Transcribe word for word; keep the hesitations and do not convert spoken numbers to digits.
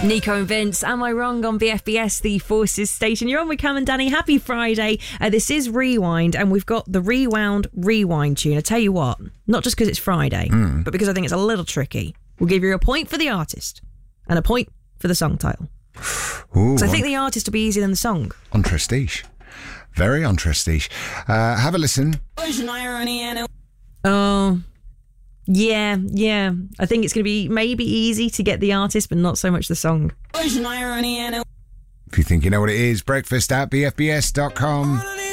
Nico and Vince, Am I Wrong on B F B S, the Forces station. You're on with Cam and Danny. Happy Friday. Uh, this is Rewind, and we've got the Rewound Rewind tune. I tell you what, not just because it's Friday, mm. but because I think it's a little tricky. We'll give you a point for the artist and a point for the song title. Ooh, so I think the artist will be easier than the song. On prestige. Very on prestige. Uh, have a listen. Oh... Yeah, yeah. I think it's going to be maybe easy to get the artist, but not so much the song. If you think you know what it is, breakfast at b f b s dot com.